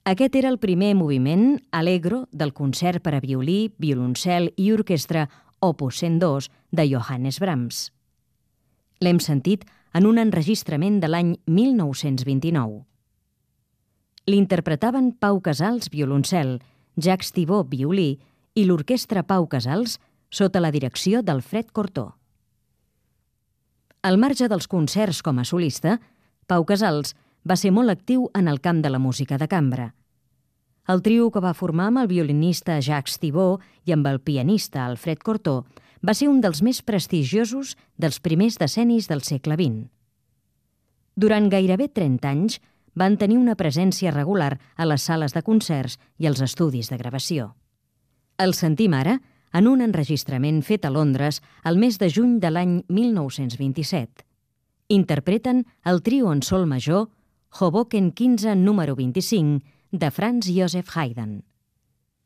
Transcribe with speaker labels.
Speaker 1: Aquest era el primer moviment allegro del concert per a violí, violoncel i orquestra Opus 102 de Johannes Brahms. L'hem sentit en un enregistrament de l'any 1929. L'interpretaven Pau Casals, violoncel, Jacques Thibaud, violí, i l'orquestra Pau Casals sota la direcció d'Alfred Cortot. Al marge dels concerts com a solista, Pau Casals va ser molt actiu en el camp de la música de cambra. El trio que va formar amb el violinista Jacques Thibaud i amb el pianista Alfred Cortot va ser un dels més prestigiosos dels primers decennis del segle XX. Durant gairebé 30 anys van tenir una presència regular a les sales de concerts i als estudis de gravació. El sentim ara en un enregistrament fet a Londres el mes de juny de l'any 1927. Interpreten el trio en sol major Hoboken 15 número 25 de Franz Joseph Haydn.